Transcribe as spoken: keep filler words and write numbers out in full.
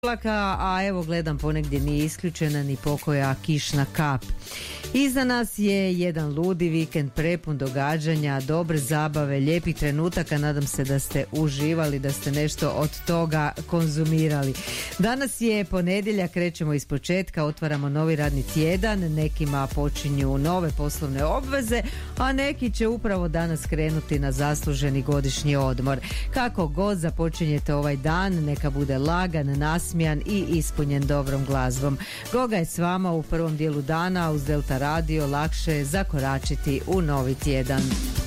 A evo gledam, ponegdje nije isključena ni pokoja kišna kap. Iza nas je jedan ludi vikend prepun događanja, dobre zabave, lijepih trenutaka. Nadam se da ste uživali, da ste nešto od toga konzumirali. Danas je ponedjeljak, krećemo iz početka, otvaramo novi radni tjedan, nekima počinju nove poslovne obveze, a neki će upravo danas krenuti na zasluženi godišnji odmor. Kako god započinjete ovaj dan, neka bude lagan, nasmijan i ispunjen dobrom glazbom. Goga je s vama u prvom dijelu dana uz Delta Radio, lakše je zakoračiti u novi tjedan.